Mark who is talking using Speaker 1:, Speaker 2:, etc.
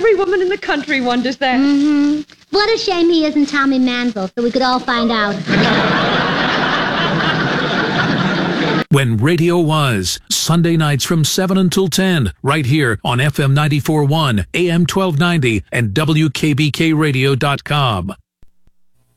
Speaker 1: Every woman in the country wonders that.
Speaker 2: Mm-hmm. What a shame he isn't Tommy Manville, so we could all find out.
Speaker 3: When radio was, Sunday nights from 7 until 10, right here on FM 94.1, AM 1290, and WKBKRadio.com.